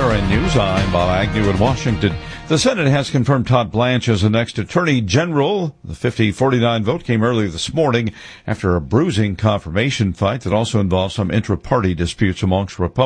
SRN News, I'm Bob Agnew in Washington. The Senate has confirmed Todd Blanche as the next Attorney General. The 50-49 vote came early this morning after a bruising confirmation fight that also involved some intra-party disputes amongst Republicans.